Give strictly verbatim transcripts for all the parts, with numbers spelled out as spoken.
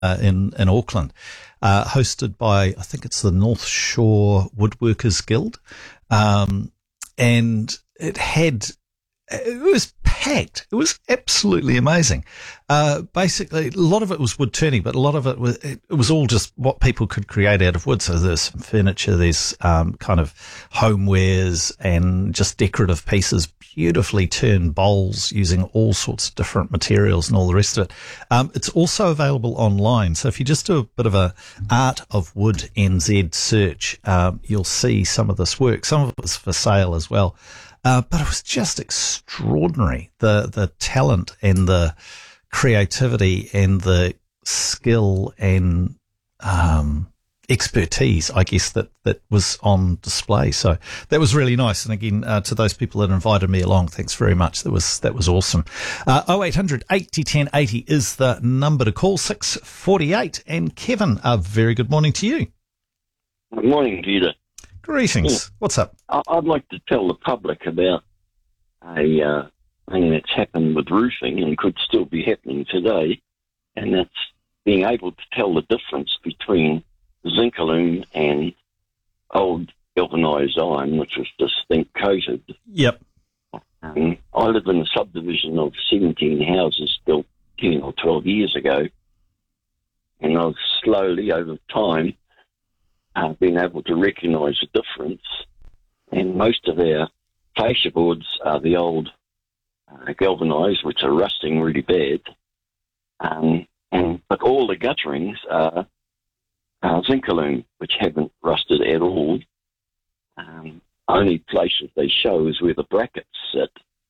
uh, in, in Auckland, uh, hosted by, I think it's the North Shore Woodworkers Guild. Um, and it had, it was packed. It was absolutely amazing. Uh, basically, a lot of it was wood turning, but a lot of it was, it, it was all just what people could create out of wood. So there's some furniture, there's, um, kind of homewares and just decorative pieces, beautifully turned bowls using all sorts of different materials and all the rest of it. Um, it's also available online. So if you just do a bit of a Art of Wood N Z search, um, you'll see some of this work. Some of it was for sale as well. Uh, but it was just extraordinary. The, the talent and the creativity and the skill and, um, expertise, I guess, that, that was on display. So that was really nice. And again, uh, to those people that invited me along, thanks very much. That was, that was awesome. Uh, oh eight hundred eighty ten eighty is the number to call, six forty-eight. And Kevin, a very good morning to you. Good morning, Peter. Greetings. Yeah. What's up? I'd like to tell the public about a uh, thing that's happened with roofing and could still be happening today, and that's being able to tell the difference between Zinc-Alume and old galvanised iron, which was just zinc coated. Yep. Um, I live in a subdivision of seventeen houses built ten or twelve years ago, and I've slowly, over time, uh, been able to recognise the difference. And most of our fascia boards are the old uh, galvanised, which are rusting really bad. Um, and but all the gutterings are uh, Zinc-Alume, which haven't rusted at all. Um, only places they show is where the brackets sit.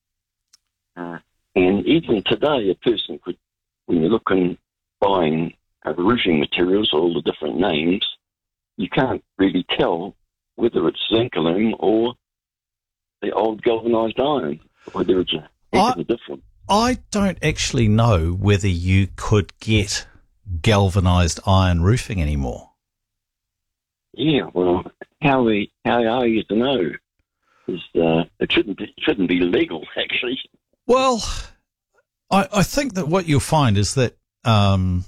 Uh, and even today, a person could, when you're looking, buying uh, roofing materials, all the different names, you can't really tell whether it's Zinc-Alume or the old galvanised iron, whether it's a heck of a difference. I don't actually know whether you could get galvanised iron roofing anymore. Yeah, well, how we how are you to know? Because uh, it shouldn't be, it shouldn't be legal, actually. Well, I, I think that what you'll find is that um,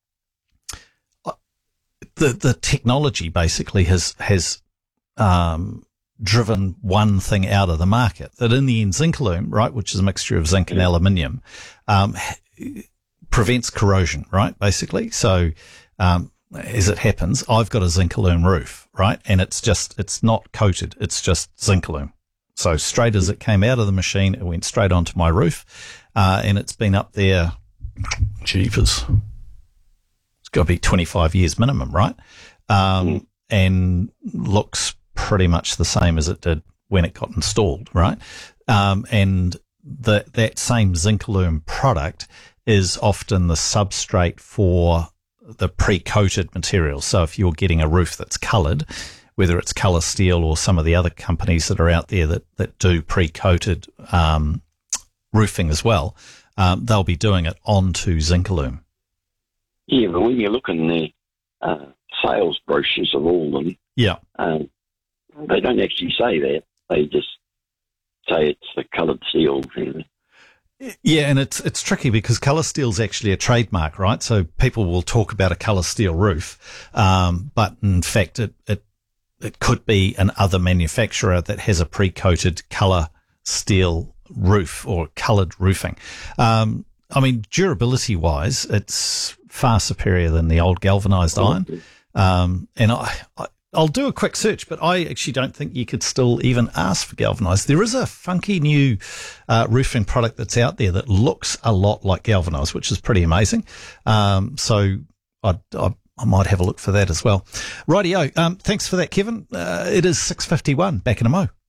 the the technology basically has has um, driven one thing out of the market. That in the end, Zinc-Alume, right, which is a mixture of zinc and Yeah. aluminium, um, prevents corrosion, right, basically. So, um, as it happens, I've got a Zinc-Alume roof, right, and it's just, it's not coated, it's just Zinc-Alume. So straight as it came out of the machine, it went straight onto my roof, uh, and it's been up there, jeepers, it's got to be twenty-five years minimum, right, um, Mm. and looks pretty much the same as it did when it got installed, right, um, and the, that same Zinc-Alume product is often the substrate for the pre-coated material. So if you're getting a roof that's coloured, whether it's Colour Steel or some of the other companies that are out there that, that do pre-coated um, roofing as well, um, they'll be doing it onto Zinc-Alume. Yeah, but when you look in the uh, sales brochures of all of them, Yeah. um, they don't actually say that. They just say it's the coloured steel thing. Yeah, and it's it's tricky because Colour Steel's actually a trademark, right? So people will talk about a Colour Steel roof, um, but in fact it, it it could be an other manufacturer that has a pre-coated Colour Steel roof or coloured roofing. Um, I mean, durability-wise, it's far superior than the old galvanised iron. Um, and I, I I'll do a quick search, but I actually don't think you could still even ask for galvanised. There is a funky new uh, roofing product that's out there that looks a lot like galvanised, which is pretty amazing. Um, so I, I, I might have a look for that as well. Rightio. Um, thanks for that, Kevin. Uh, it is six fifty-one. Back in a mo.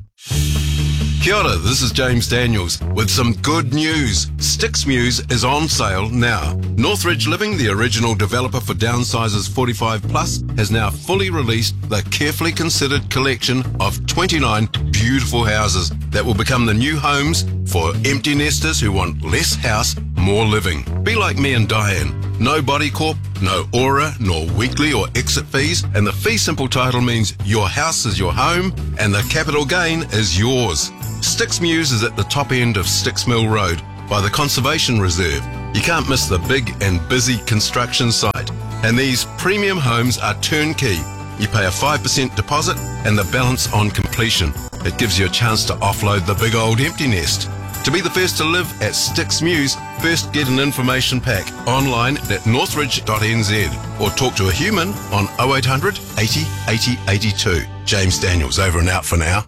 Kia ora, this is James Daniels with some good news. Sticks Muse is on sale now. Northridge Living, the original developer for Downsizers forty-five plus, has now fully released the carefully considered collection of twenty-nine beautiful houses that will become the new homes for empty nesters who want less house, more living. Be like me and Diane. No body corp, no aura, nor weekly or exit fees, and the fee simple title means your house is your home and the capital gain is yours. Sticks Muse is at the top end of Sticks Mill Road by the Conservation Reserve. You can't miss the big and busy construction site. And these premium homes are turnkey. You pay a five percent deposit and the balance on completion. It gives you a chance to offload the big old empty nest. To be the first to live at Sticks Muse, first get an information pack online at northridge dot n z or talk to a human on oh eight hundred, eighty, eighty, eighty-two. James Daniels, over and out for now.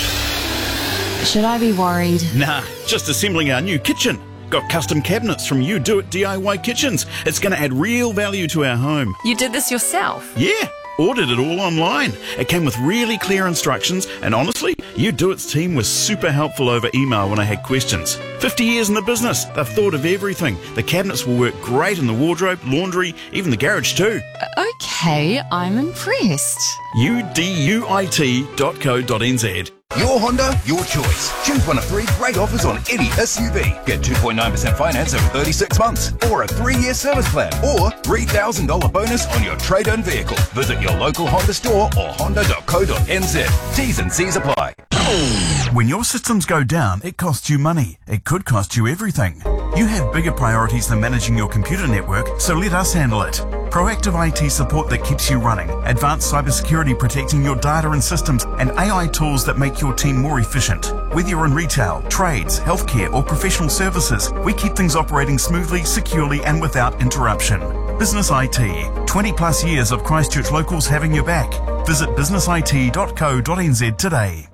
Should I be worried? Nah, just assembling our new kitchen. Got custom cabinets from You Do It D I Y Kitchens. It's going to add real value to our home. You did this yourself? Yeah. Ordered it all online. It came with really clear instructions, and honestly, You Do It's team was super helpful over email when I had questions. fifty years in the business, they've thought of everything. The cabinets will work great in the wardrobe, laundry, even the garage too. Okay, I'm impressed. U D U I T dot co dot n z. Your Honda, your choice. Choose one of three great offers on any S U V. Get two point nine percent finance over thirty-six months, or a three-year service plan, or three thousand dollars bonus on your trade-in vehicle. Visit your local Honda store or honda dot co dot n z. T's and C's apply. When your systems go down, it costs you money. It could cost you everything. You have bigger priorities than managing your computer network, so let us handle it. Proactive I T support that keeps you running, advanced cybersecurity protecting your data and systems, and A I tools that make your team more efficient. Whether you're in retail, trades, healthcare, or professional services, we keep things operating smoothly, securely, and without interruption. Business I T, twenty plus years of Christchurch locals having your back. Visit business I T dot co dot n z today.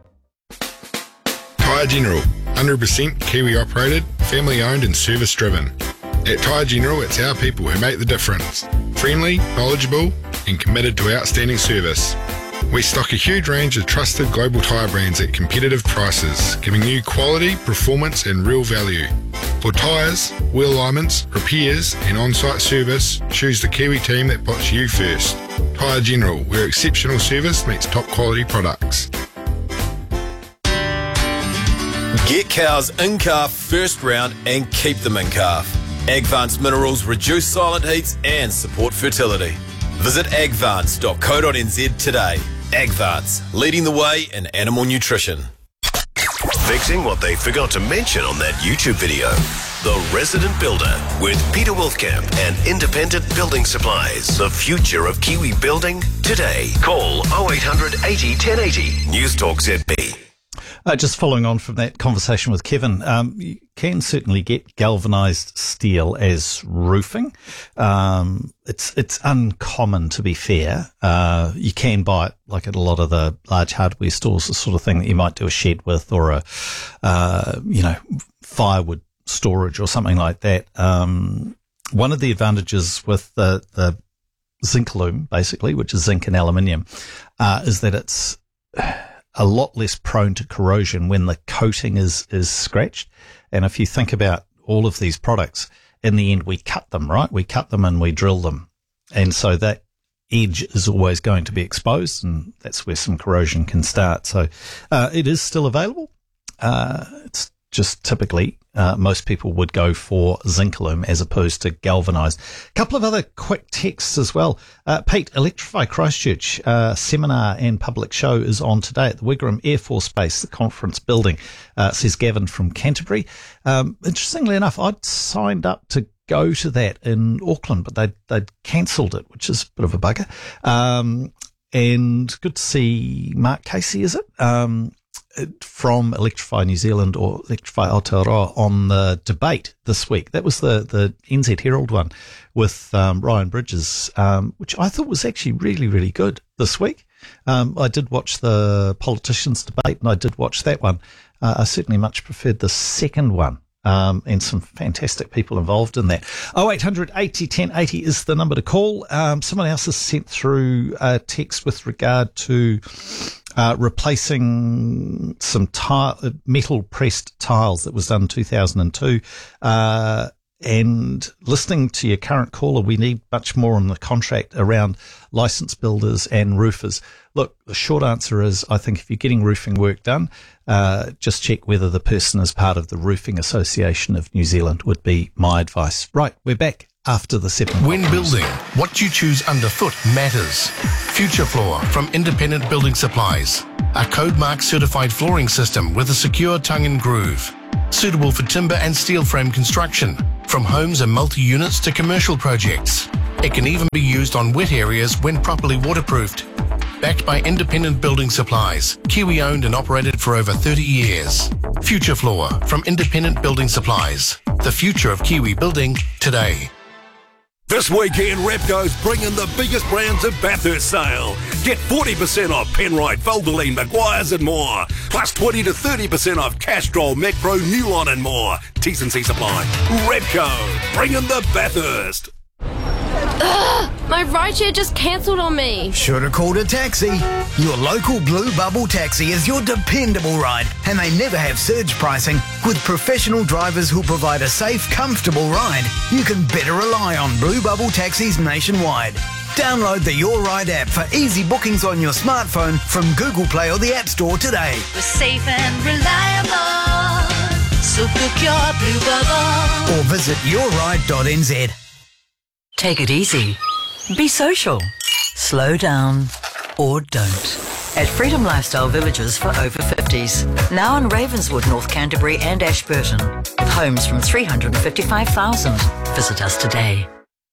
Tyre General, one hundred percent Kiwi operated, family owned and service driven. At Tyre General, it's our people who make the difference. Friendly, knowledgeable and committed to outstanding service. We stock a huge range of trusted global tyre brands at competitive prices, giving you quality, performance and real value. For tyres, wheel alignments, repairs and on-site service, choose the Kiwi team that puts you first. Tyre General, where exceptional service meets top quality products. Get cows in calf first round and keep them in calf. Agvance minerals reduce silent heats and support fertility. Visit agvance dot co dot n z today. Agvance, leading the way in animal nutrition. Fixing what they forgot to mention on that YouTube video. The Resident Builder with Peter Wolfkamp and Independent Building Supplies. The future of Kiwi building today. Call oh eight hundred, eighty, ten eighty. News Talk Z B. Uh, just following on from that conversation with Kevin, um, you can certainly get galvanised steel as roofing. Um, it's it's uncommon, to be fair. Uh, you can buy it like at a lot of the large hardware stores, the sort of thing that you might do a shed with, or a uh, you know firewood storage or something like that. Um, one of the advantages with the the Zincalume, basically, which is zinc and aluminium, uh, is that it's a lot less prone to corrosion when the coating is, is scratched. And if you think about all of these products, in the end, we cut them, right? We cut them and we drill them. And so that edge is always going to be exposed, and that's where some corrosion can start. So, uh, it is still available. Uh, it's just typically, uh, most people would go for Zincalume as opposed to galvanized. A couple of other quick texts as well. Uh, Pete, Electrify Christchurch, uh, seminar and public show is on today at the Wigram Air Force Base, the conference building, uh, says Gavin from Canterbury. Um, interestingly enough, I'd signed up to go to that in Auckland, but they'd, they'd cancelled it, which is a bit of a bugger. Um, and good to see Mark Casey, is it? Um, from Electrify New Zealand or Electrify Aotearoa on the debate this week. That was the, the N Z Herald one with um, Ryan Bridges, um, which I thought was actually really, really good this week. Um, I did watch the politicians debate and I did watch that one. Uh, I certainly much preferred the second one. Um, and some fantastic people involved in that. oh eight hundred, eighty, ten eighty is the number to call. Um, someone else has sent through a text with regard to uh, replacing some tile, metal pressed tiles that was done in two thousand two. Uh, and listening to your current caller, we need much more on the contract around licensed builders and roofers. Look, the short answer is I think if you're getting roofing work done, uh, just check whether the person is part of the Roofing Association of New Zealand would be my advice. Right, we're back after the seven. When building, what you choose underfoot matters. Future Floor from Independent Building Supplies. A code mark certified flooring system with a secure tongue and groove. Suitable for timber and steel frame construction. from homes and multi-units to commercial projects. It can even be used on wet areas when properly waterproofed. Backed by Independent Building Supplies, Kiwi owned and operated for over thirty years. Future Floor from Independent Building Supplies. The future of Kiwi building today. This weekend, Repco's bringing the biggest brands at Bathurst sale. Get forty percent off Penrite, Valvoline, Maguire's and more. Plus twenty to thirty percent off Castrol, Macpro, Newline and more. T's and C's apply. Repco, bringing the Bathurst. Ugh, my rideshare just cancelled on me. Should have called a taxi. Your local Blue Bubble taxi is your dependable ride, and they never have surge pricing. With professional drivers who provide a safe, comfortable ride, you can better rely on Blue Bubble taxis nationwide. Download the Your Ride app for easy bookings on your smartphone from Google Play or the App Store today. We're safe and reliable, so book your Blue Bubble. Or visit your ride dot n z. Take it easy. Be social. Slow down. Or don't. At Freedom Lifestyle Villages for over fifties. Now in Ravenswood, North Canterbury and Ashburton. With homes from three hundred fifty-five thousand. Visit us today.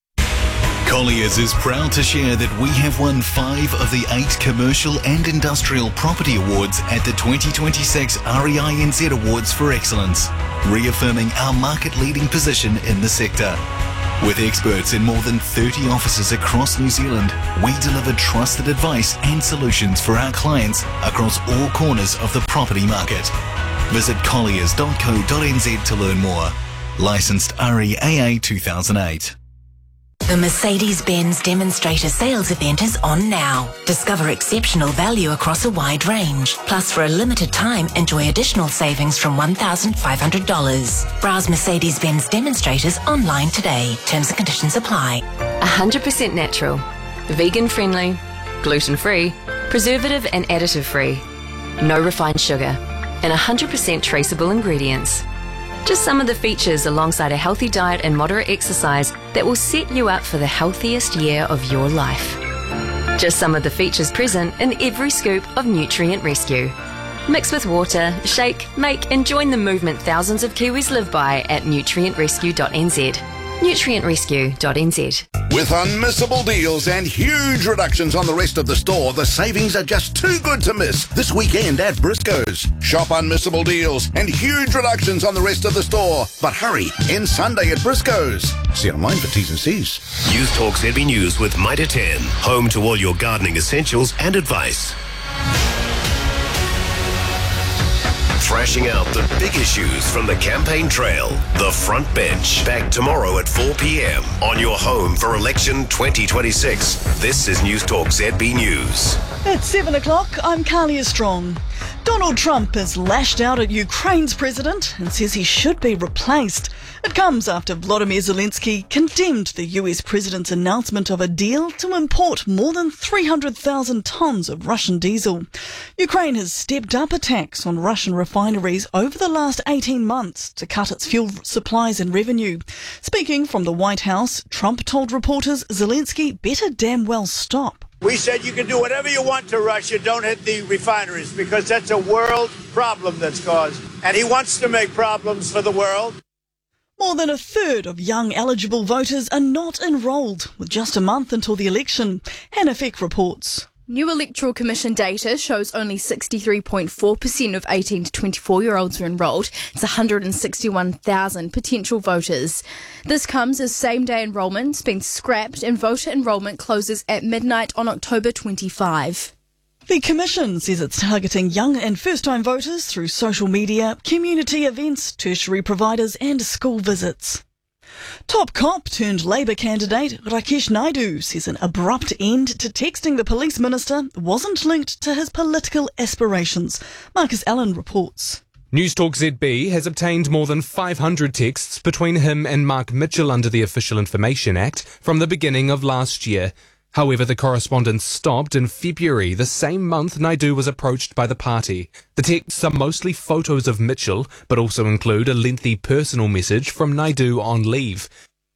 Colliers is proud to share that we have won five of the eight commercial and industrial property awards at the twenty twenty-six R E I N Z Awards for Excellence, reaffirming our market-leading position in the sector. With experts in more than thirty offices across New Zealand, we deliver trusted advice and solutions for our clients across all corners of the property market. Visit colliers dot co dot n z to learn more. Licensed R E A A two thousand eight. The Mercedes-Benz Demonstrator Sales event is on now. Discover exceptional value across a wide range. Plus, for a limited time, enjoy additional savings from one thousand five hundred dollars. Browse Mercedes-Benz Demonstrators online today. Terms and conditions apply. one hundred percent natural, vegan-friendly, gluten-free, preservative and additive-free. No refined sugar, and one hundred percent traceable ingredients. Just some of the features alongside a healthy diet and moderate exercise that will set you up for the healthiest year of your life. Just some of the features present in every scoop of Nutrient Rescue. Mix with water, shake, make and join the movement thousands of Kiwis live by at nutrient rescue dot n z. nutrient rescue dot n z. With unmissable deals and huge reductions on the rest of the store, the savings are just too good to miss this weekend at Briscoe's. Shop unmissable deals and huge reductions on the rest of the store. But hurry, end Sunday at Briscoe's. See online for T's and C's. News Talk Z B News with Mitre ten, home to all your gardening essentials and advice. Thrashing out the big issues from the campaign trail. The Front Bench. Back tomorrow at four p.m. on your home for election twenty twenty-six. This is News Talk Z B News. At seven o'clock, I'm Carlia Strong. Donald Trump has lashed out at Ukraine's president and says he should be replaced. It comes after Vladimir Zelensky condemned the U S president's announcement of a deal to import more than three hundred thousand tonnes of Russian diesel. Ukraine has stepped up attacks on Russian refineries over the last eighteen months to cut its fuel supplies and revenue. Speaking from the White House, Trump told reporters Zelensky better damn well stop. We said you can do whatever you want to Russia, don't hit the refineries, because that's a world problem that's caused. And he wants to make problems for the world. More than a third of young eligible voters are not enrolled, with just a month until the election. Hannah Feck reports. New Electoral Commission data shows only sixty-three point four percent of eighteen to twenty-four-year-olds are enrolled. It's one hundred sixty-one thousand potential voters. This comes as same-day enrolment's been scrapped and voter enrolment closes at midnight on October twenty-fifth. The Commission says it's targeting young and first-time voters through social media, community events, tertiary providers and school visits. Top cop turned Labour candidate Rakesh Naidu says an abrupt end to texting the police minister wasn't linked to his political aspirations. Marcus Allen reports. News Talk Z B has obtained more than five hundred texts between him and Mark Mitchell under the Official Information Act from the beginning of last year. However, the correspondence stopped in February, the same month Naidu was approached by the party. The texts are mostly photos of Mitchell, but also include a lengthy personal message from Naidu on leave.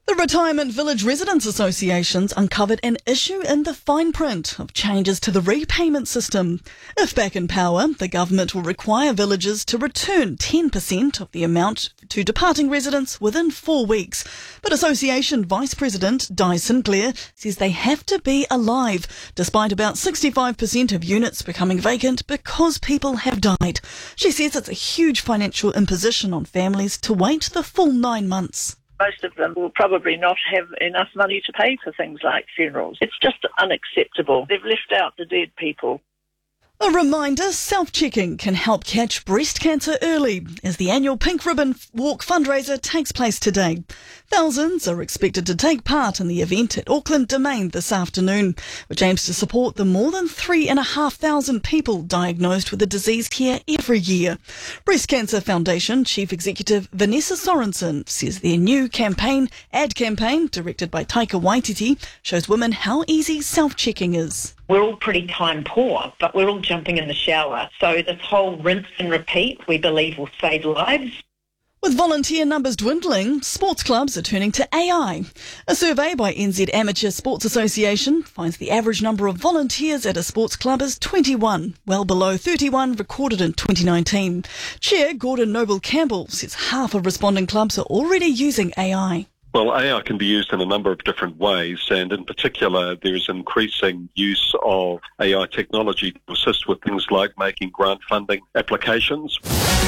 The Retirement Village Residents Associations uncovered an issue in the fine print of changes to the repayment system. If back in power, the government will require villages to return ten percent of the amount to departing residents within four weeks. But Association Vice President Di Sinclair says they have to be alive, despite about sixty-five percent of units becoming vacant because people have died. She says it's a huge financial imposition on families to wait the full nine months. Most of them will probably not have enough money to pay for things like funerals. It's just unacceptable. They've left out the dead people. A reminder, self-checking can help catch breast cancer early as the annual Pink Ribbon Walk fundraiser takes place today. Thousands are expected to take part in the event at Auckland Domain this afternoon, which aims to support the more than three and a half thousand people diagnosed with the disease here every year. Breast Cancer Foundation Chief Executive Vanessa Sorensen says their new campaign, ad campaign, directed by Taika Waititi, shows women how easy self-checking is. We're all pretty time poor, but we're all jumping in the shower. So this whole rinse and repeat, we believe, will save lives. With volunteer numbers dwindling, sports clubs are turning to A I. A survey by N Z Amateur Sports Association finds the average number of volunteers at a sports club is twenty-one, well below thirty-one recorded in twenty nineteen. Chair Gordon Noble Campbell says half of responding clubs are already using A I. Well, A I can be used in a number of different ways, and in particular, there is increasing use of A I technology to assist with things like making grant funding applications.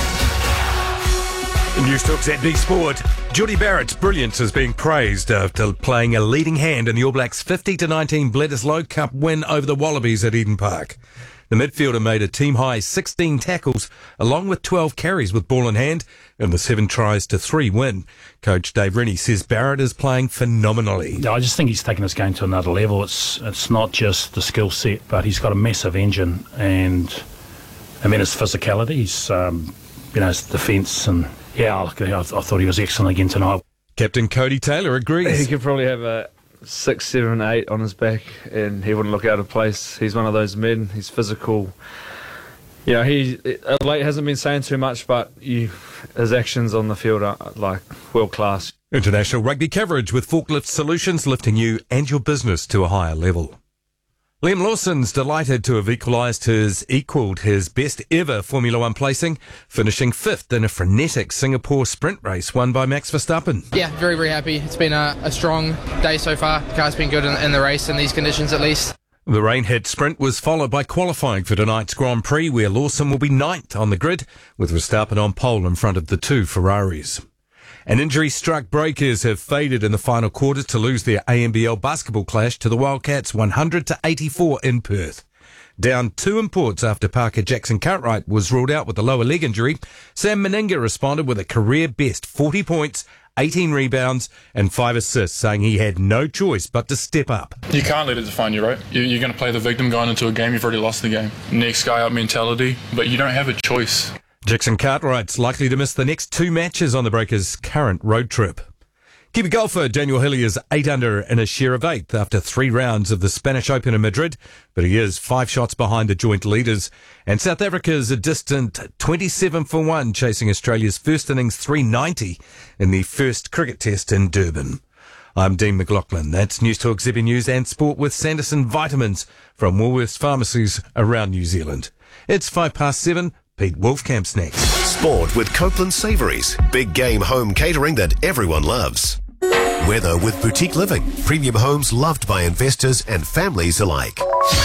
News Talk at B Sport. Jordie Barrett's brilliance is being praised after playing a leading hand in the All Blacks' fifty to nineteen Bledisloe Cup win over the Wallabies at Eden Park. The midfielder made a team-high sixteen tackles, along with twelve carries with ball in hand, in the seven tries to three win. Coach Dave Rennie says Barrett is playing phenomenally. I just think he's taken his game to another level. It's it's not just the skill set, but he's got a massive engine, and I mean his physicality, his um, you know his defence, and yeah, I, I thought he was excellent again tonight. Captain Cody Taylor agrees. He could probably have a six, seven, eight on his back, and he wouldn't look out of place. He's one of those men. He's physical. You know, he late hasn't been saying too much, but you, his actions on the field are like world class. International rugby coverage with Forklift Solutions, lifting you and your business to a higher level. Liam Lawson's delighted to have equalised his equalled his best ever Formula One placing, finishing fifth in a frenetic Singapore sprint race won by Max Verstappen. Yeah, very, very happy. It's been a, a strong day so far. The car's been good in, in the race in these conditions at least. The rain-hit sprint was followed by qualifying for tonight's Grand Prix, where Lawson will be ninth on the grid, with Verstappen on pole in front of the two Ferraris. And injury-struck Breakers have faded in the final quarters to lose their A M B L basketball clash to the Wildcats one hundred to eighty-four in Perth. Down two imports after Parker Jackson Cartwright was ruled out with a lower leg injury, Sam Meninga responded with a career-best forty points, eighteen rebounds and five assists, saying he had no choice but to step up. You can't let it define you, right? You're going to play the victim going into a game, you've already lost the game. Next guy up mentality, but you don't have a choice. Jackson Cartwright's likely to miss the next two matches on the Breakers' current road trip. Kiwi golfer Daniel Hilly is eight under in a share of eighth after three rounds of the Spanish Open in Madrid, but he is five shots behind the joint leaders. And South Africa is a distant twenty-seven for one, chasing Australia's first innings three ninety in the first cricket test in Durban. I'm Dean McLaughlin. That's News Talk Z B News and Sport with Sanderson Vitamins from Woolworths pharmacies around New Zealand. It's five past seven. Pete Wolfcamp's next. Sport with Copeland Savouries. Big game home catering that everyone loves. Weather with Boutique Living. Premium homes loved by investors and families alike.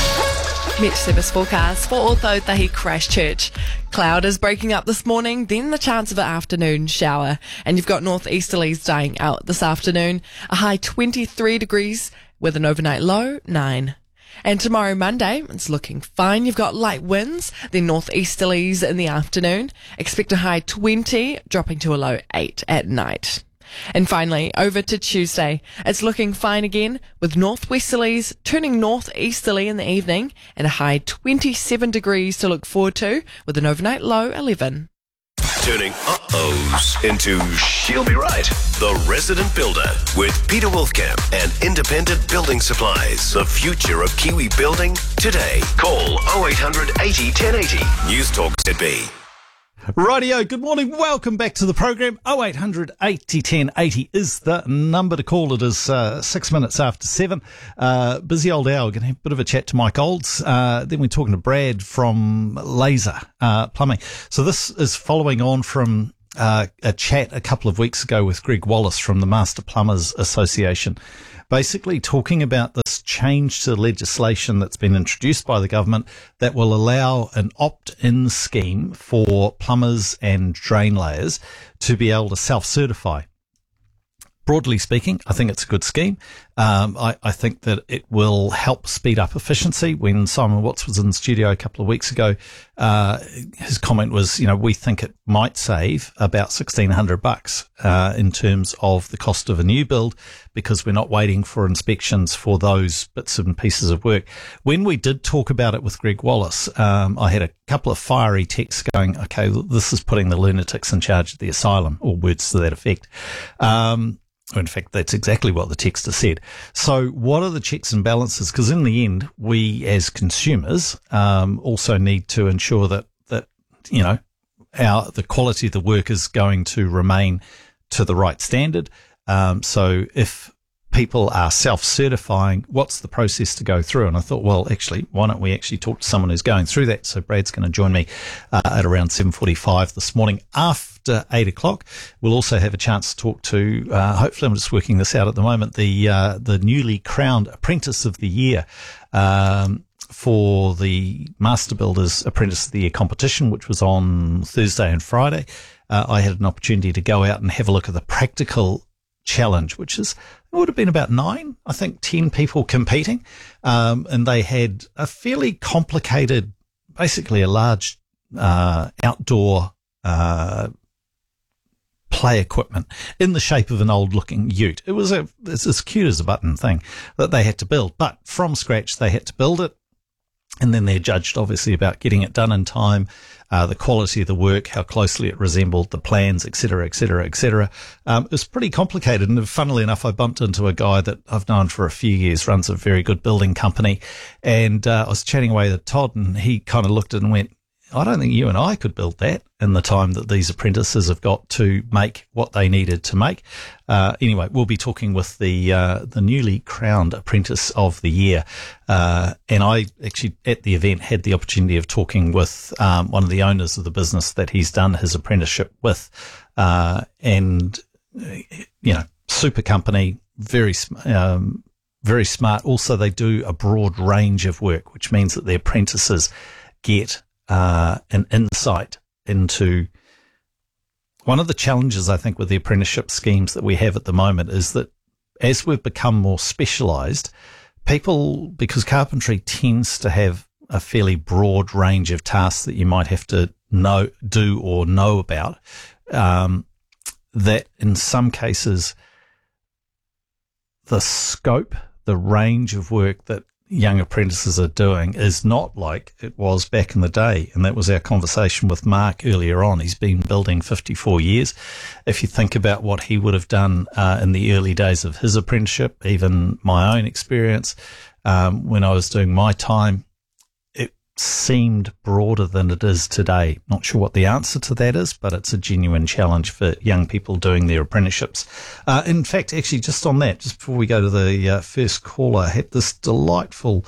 Met service forecast for Ōtautahi Christchurch. Cloud is breaking up this morning, then the chance of an afternoon shower. And you've got northeasterlies dying out this afternoon. A high twenty-three degrees with an overnight low nine. And tomorrow, Monday, it's looking fine. You've got light winds, then northeasterlies in the afternoon. Expect a high twenty, dropping to a low eight at night. And finally, over to Tuesday. It's looking fine again, with northwesterlies turning northeasterly in the evening, and a high twenty-seven degrees to look forward to, with an overnight low eleven. Turning uh-ohs into she'll be right. The Resident Builder with Peter Wolfcamp and Independent Building Supplies. The future of Kiwi building today. Call oh eight hundred eighty ten eighty. News Talk Z B. Rightio, good morning. Welcome back to the program. oh eight hundred eighty ten eighty is the number to call. It is uh, six minutes after seven. Uh, busy old hour. We're going to have a bit of a chat to Mike Olds. Uh, then we're talking to Brad from Laser uh, Plumbing. So this is following on from uh, a chat a couple of weeks ago with Greg Wallace from the Master Plumbers Association, basically talking about this change to legislation that's been introduced by the government that will allow an opt-in scheme for plumbers and drain layers to be able to self-certify. Broadly speaking, I think it's a good scheme. Um, I, I think that it will help speed up efficiency. When Simon Watts was in the studio a couple of weeks ago, uh, his comment was, you know, we think it might save about sixteen hundred bucks uh, in terms of the cost of a new build, because we're not waiting for inspections for those bits and pieces of work. When we did talk about it with Greg Wallace, um, I had a couple of fiery texts going, okay, this is putting the lunatics in charge of the asylum, or words to that effect. Um, In fact, that's exactly what the texter said. So what are the checks and balances? Because in the end, we as consumers um, also need to ensure that, that you know, our the quality of the work is going to remain to the right standard. Um, so if people are self-certifying, what's the process to go through? And I thought, well, actually, why don't we actually talk to someone who's going through that? So Brad's going to join me uh, at around seven forty-five this morning after eight o'clock. We'll also have a chance to talk to, uh, hopefully I'm just working this out at the moment, the uh, the newly crowned Apprentice of the Year um, for the Master Builders Apprentice of the Year competition, which was on Thursday and Friday. Uh, I had an opportunity to go out and have a look at the practical challenge, which is, it would have been about nine, I think, ten people competing. Um, and they had a fairly complicated, basically a large uh, outdoor uh, play equipment in the shape of an old looking ute. It was a, it's as cute as a button thing that they had to build, but from scratch they had to build it. And then they're judged, obviously, about getting it done in time, uh, the quality of the work, how closely it resembled the plans, et cetera, et cetera, et cetera. Um, it was pretty complicated. And funnily enough, I bumped into a guy that I've known for a few years, runs a very good building company. And uh, I was chatting away with Todd, and he kind of looked at it and went, I don't think you and I could build that in the time that these apprentices have got to make what they needed to make. Uh, anyway, we'll be talking with the uh, the newly crowned Apprentice of the Year. Uh, and I actually, at the event, had the opportunity of talking with um, one of the owners of the business that he's done his apprenticeship with. Uh, and, you know, super company, very um, very smart. Also, they do a broad range of work, which means that the apprentices get Uh, an insight into one of the challenges, I think, with the apprenticeship schemes that we have at the moment is that as we've become more specialised, people, because carpentry tends to have a fairly broad range of tasks that you might have to know, do or know about, um, that in some cases the scope, the range of work that young apprentices are doing is not like it was back in the day. And that was our conversation with Mark earlier on. He's been building fifty-four years. If you think about what he would have done uh, in the early days of his apprenticeship, even my own experience, um, when I was doing my time, it seemed broader than it is today. Not sure what the answer to that is, but it's a genuine challenge for young people doing their apprenticeships. Uh, in fact, actually, just on that, just before we go to the uh, first caller, I had this delightful,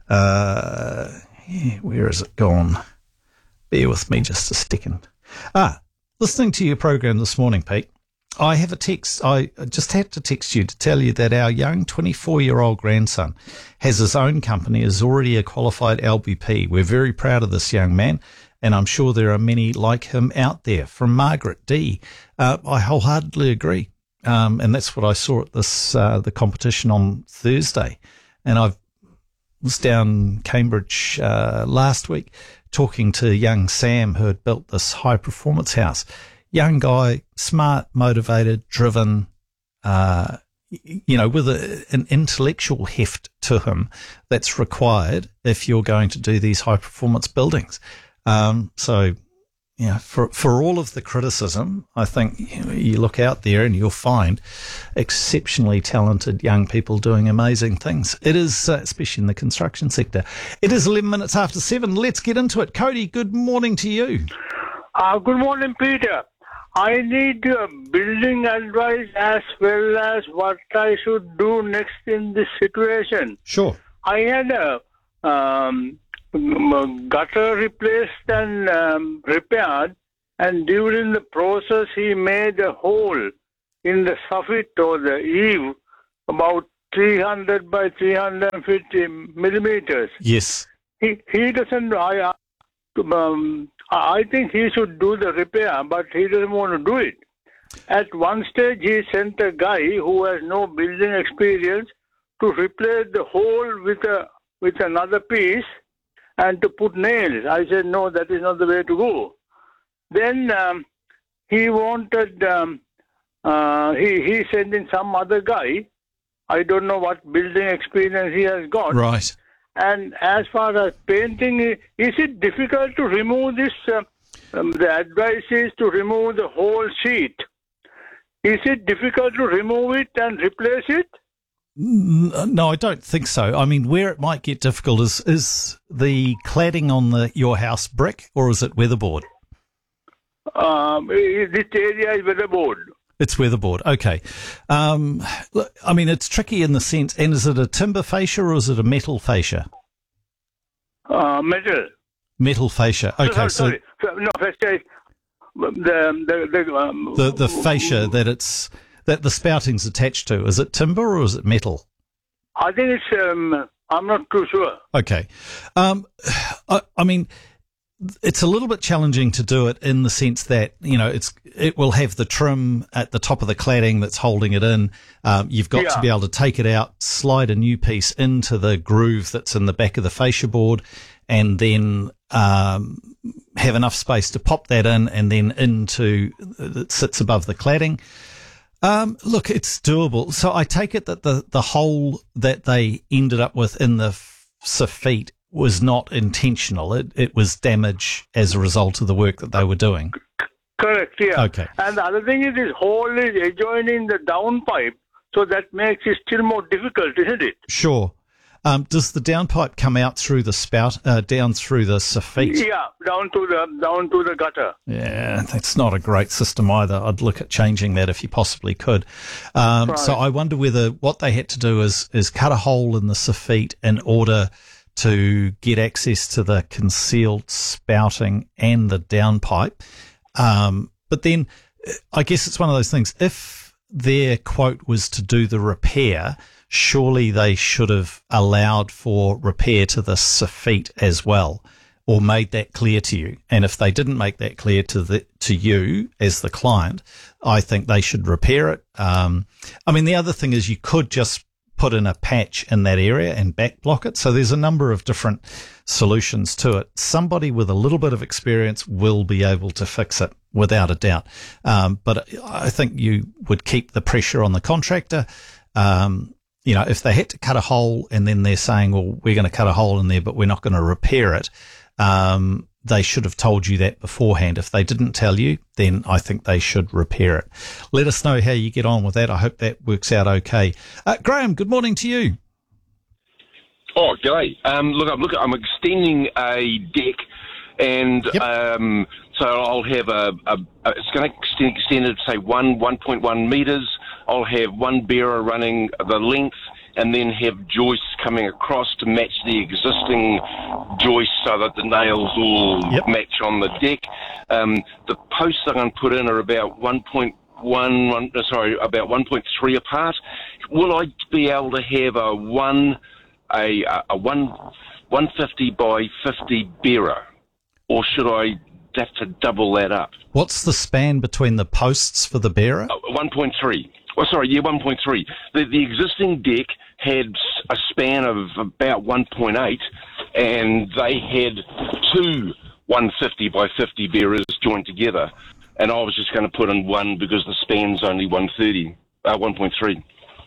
uh, yeah, where has it gone? Bear with me just a second. Ah, listening to your program this morning, Pete, I have a text. I just had to text you to tell you that our young twenty-four-year-old grandson has his own company, is already a qualified L B P. We're very proud of this young man, and I'm sure there are many like him out there. From Margaret D. Uh, I wholeheartedly agree, um, and that's what I saw at this uh, the competition on Thursday. And I was down Cambridge uh, last week talking to young Sam, who had built this high-performance house. Young guy, smart, motivated, driven, uh, you know, with a, an intellectual heft to him that's required if you're going to do these high performance buildings. Um, so, you know, for, for all of the criticism, I think you know, you look out there and you'll find exceptionally talented young people doing amazing things. It is, uh, especially in the construction sector. It is eleven minutes after seven. Let's get into it. Cody, good morning to you. Uh, good morning, Peter. I need uh, building advice as well as what I should do next in this situation. Sure. I had a um, gutter replaced and um, repaired, and during the process he made a hole in the soffit or the eave about three hundred by three hundred fifty millimeters. Yes. He he doesn't. I um, I think he should do the repair, but he doesn't want to do it. At one stage, he sent a guy who has no building experience to replace the hole with a with another piece and to put nails. I said, no, that is not the way to go. Then um, he wanted. Um, uh, he he sent in some other guy. I don't know what building experience he has got. Right. And as far as painting, is it difficult to remove this? Uh, um, the advice is to remove the whole sheet. Is it difficult to remove it and replace it? No, I don't think so. I mean, where it might get difficult is is the cladding on the your house brick, or is it weatherboard? Um, this area is weatherboard. It's weatherboard. Okay. Um, look, I mean, it's tricky in the sense, and is it a timber fascia or is it a metal fascia? Uh, metal. Metal fascia. Okay. Sorry, so sorry. So, no, fascia is the the the, um, the the fascia that it's that the spouting's attached to, is it timber or is it metal? I think it's. Um, I'm not too sure. Okay. Um, I, I mean, it's a little bit challenging to do it in the sense that, you know, it's it will have the trim at the top of the cladding that's holding it in. Um, you've got Yeah. to be able to take it out, slide a new piece into the groove that's in the back of the fascia board, and then um, have enough space to pop that in and then into that sits above the cladding. Um, look, it's doable. So I take it that the, the hole that they ended up with in the soffit was not intentional. It it was damage as a result of the work that they were doing. Correct, yeah. Okay. And the other thing is this hole is adjoining the downpipe, so that makes it still more difficult, isn't it? Sure. Um, does the downpipe come out through the spout, uh, down through the soffit? Yeah, down to the down to the gutter. Yeah, that's not a great system either. I'd look at changing that if you possibly could. Um, Right. So I wonder whether what they had to do is is cut a hole in the soffit in order to get access to the concealed spouting and the downpipe. Um, but then uh, I guess it's one of those things. If their quote was to do the repair, surely they should have allowed for repair to the soffit as well, or made that clear to you. And if they didn't make that clear to the to you as the client, I think they should repair it. Um, I mean, the other thing is you could just put in a patch in that area and back block it. So there's a number of different solutions to it. Somebody with a little bit of experience will be able to fix it without a doubt. Um, but I think you would keep the pressure on the contractor. Um, you know, if they had to cut a hole and then they're saying, well, we're going to cut a hole in there, but we're not going to repair it. Um, they should have told you that beforehand. If they didn't tell you, then I think they should repair it. Let us know how you get on with that. I hope that works out okay. Uh, Graham, good morning to you. Oh, g'day. Um, look, I'm look, I'm extending a deck, and um, so I'll have a, a, a it's going to extend, extend it, say one one point one meters. I'll have one bearer running the length, and then have joists coming across to match the existing joists, so that the nails all match on the deck. Um, the posts I'm going to put in are about one point one, one sorry, about one point three apart. Will I be able to have a one? a a one one fifty by fifty bearer, or should I have to double that up? What's the span between the posts for the bearer? Uh, one point three. Oh, sorry, yeah, one point three. The the existing deck had s- a span of about one point eight, and they had two one fifty by fifty bearers joined together, and I was just going to put in one because the span's only one thirty, uh, one point three.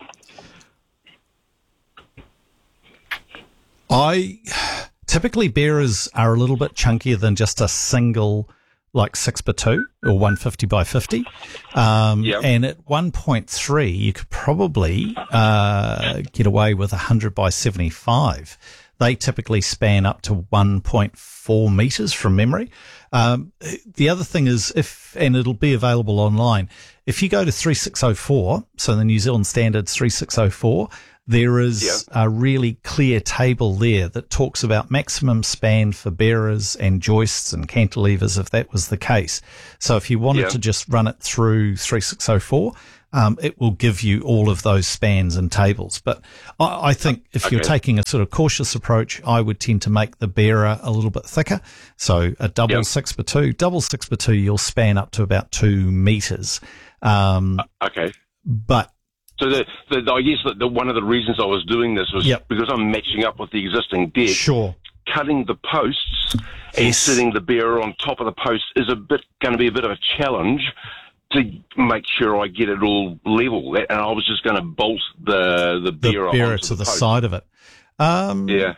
I typically bearers are a little bit chunkier than just a single, like six by two or one fifty by fifty. Um, Yep. And at one point three, you could probably uh, get away with one hundred by seventy-five. They typically span up to one point four metres from memory. Um, the other thing is if, and it'll be available online, if you go to three six oh four, so the New Zealand Standards three six oh four, there is yeah. a really clear table there that talks about maximum span for bearers and joists and cantilevers if that was the case. So if you wanted yeah. to just run it through three six oh four, um, it will give you all of those spans and tables. But I, I think if okay. you're taking a sort of cautious approach, I would tend to make the bearer a little bit thicker. So a double yep. six by two, double six by two, you'll span up to about two metres. Um, okay. But So the, the, I guess that the, one of the reasons I was doing this was yep. because I'm matching up with the existing deck. Sure. Cutting the posts and yes. sitting the bearer on top of the post is a bit going to be a bit of a challenge to make sure I get it all level. And I was just going to bolt the the bearer, the bearer to the, the side of it. Um, yeah.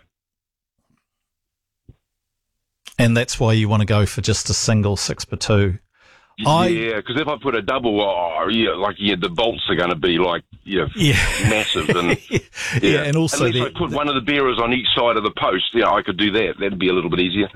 And that's why you want to go for just a single six by two. I, yeah, because if I put a double, oh, yeah, like yeah, the bolts are going to be like yeah, yeah. massive, and yeah. yeah, and also unless the, I put the, one of the bearers on each side of the post, yeah, I could do that. That'd be a little bit easier.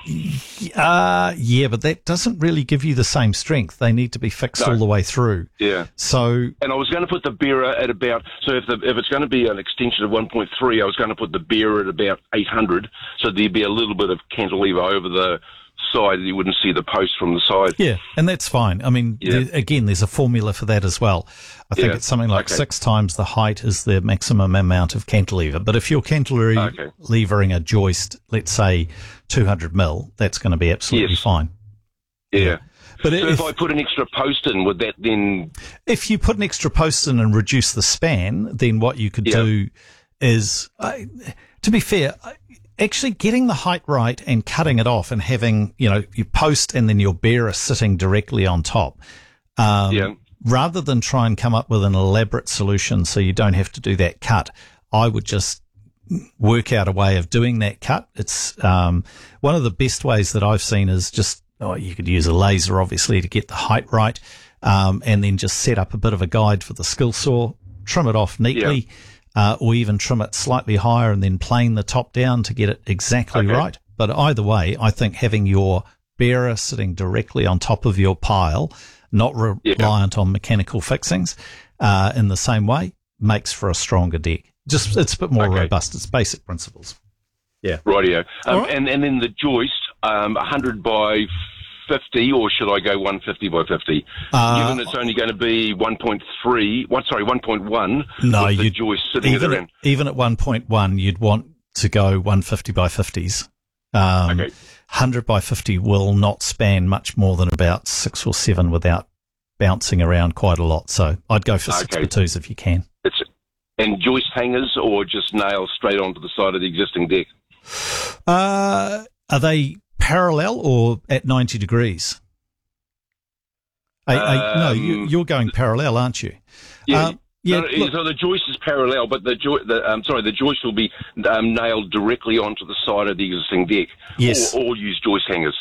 Uh yeah, but that doesn't really give you the same strength. They need to be fixed no. all the way through. Yeah. So, and I was going to put the bearer at about. So if the if it's going to be an extension of one point three, I was going to put the bearer at about eight hundred. So there'd be a little bit of cantilever over the side, you wouldn't see the post from the side. Yeah, and that's fine. I mean, yeah. there, again, there's a formula for that as well. I think yeah. it's something like okay. six times the height is the maximum amount of cantilever. But if you're cantilevering okay. a joist, let's say two hundred mil, that's going to be absolutely yes. fine. Yeah. yeah. But so if, if I put an extra post in, would that then... If you put an extra post in and reduce the span, then what you could yeah. do is, uh, to be fair... actually getting the height right and cutting it off and having, you know, your post and then your bearer sitting directly on top. Um, yeah. Rather than try and come up with an elaborate solution so you don't have to do that cut, I would just work out a way of doing that cut. It's um, one of the best ways that I've seen is just, oh, you could use a laser, obviously, to get the height right, um, and then just set up a bit of a guide for the skill saw, trim it off neatly. Yeah. Uh, or even trim it slightly higher and then plane the top down to get it exactly okay. right. But either way, I think having your bearer sitting directly on top of your pile, not re- yeah. reliant on mechanical fixings, uh, in the same way, makes for a stronger deck. Just it's a bit more okay. robust. It's basic principles. Yeah. Rightio. Um, right. And and then the joist, um, one hundred by fifty, or should I go one fifty by fifty? Uh, Given it's only going to be one point three, one, sorry, one point one, no, with the you joist sitting even at, even at one point one, you'd want to go one fifty by fifties. Um, okay. one hundred by fifty will not span much more than about six or seven without bouncing around quite a lot. So I'd go for six okay. by twos if you can. It's and joist hangers or just nails straight onto the side of the existing deck? Uh, are they parallel or at ninety degrees? I, I, um, no, you, you're going parallel, aren't you? Yeah. Um, yeah. No, look, so the joist is parallel, but the jo- the um, sorry, the joist will be um, nailed directly onto the side of the existing deck. Yes. Or, or use joist hangers.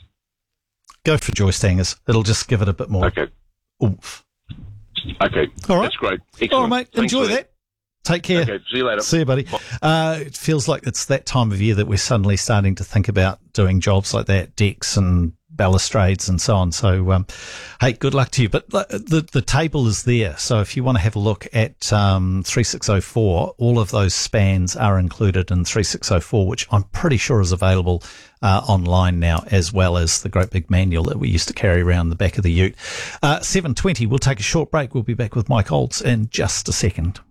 Go for joist hangers. It'll just give it a bit more okay. oomph. Okay. All right. That's great. Excellent. All right, mate. Thanks Enjoy that. that. Take care. Okay, see you later. See you, buddy. Uh, it feels like it's that time of year that we're suddenly starting to think about doing jobs like that, decks and balustrades and so on. So, um, hey, good luck to you. But the the table is there. So if you want to have a look at um, three six oh four, all of those spans are included in three six oh four, which I'm pretty sure is available uh, online now, as well as the great big manual that we used to carry around the back of the ute. Uh, seven twenty, we'll take a short break. We'll be back with Mike Olds in just a second.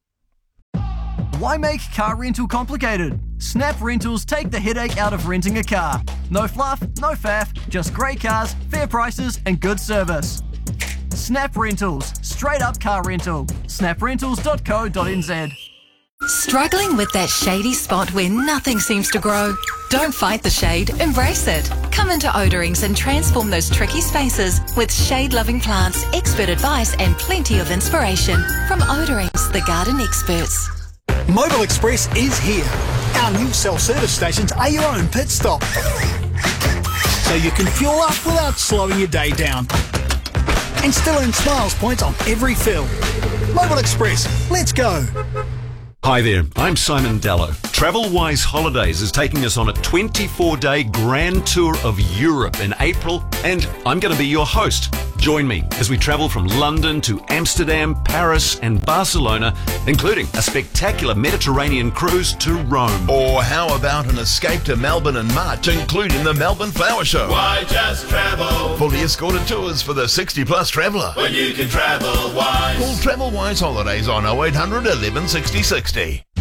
Why make car rental complicated? Snap Rentals take the headache out of renting a car. No fluff, no faff, just great cars, fair prices and good service. Snap Rentals, straight up car rental. snap rentals dot co dot n z. Struggling with that shady spot where nothing seems to grow? Don't fight the shade, embrace it. Come into Odorings and transform those tricky spaces with shade-loving plants, expert advice and plenty of inspiration. From Odorings, the garden experts. Mobile Express is here. Our new self-service stations are your own pit stop. So you can fuel up without slowing your day down. And still earn Smiles points on every fill. Mobile Express, let's go. Hi there, I'm Simon Dallow. TravelWise Holidays is taking us on a twenty-four day grand tour of Europe in April, and I'm going to be your host. Join me as we travel from London to Amsterdam, Paris and Barcelona, including a spectacular Mediterranean cruise to Rome. Or how about an escape to Melbourne in March, including the Melbourne Flower Show? Why just travel? Fully escorted tours for the sixty plus traveller. When you can travel wise. Call TravelWise Holidays on oh eight hundred eleven sixty sixty.